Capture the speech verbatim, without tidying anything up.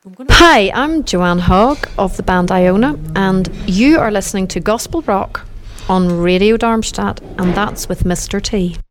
Hi, I'm Joanne Hogg of the band Iona, and you are listening to Gospel Rock on Radio Darmstadt, and that's with Mister T.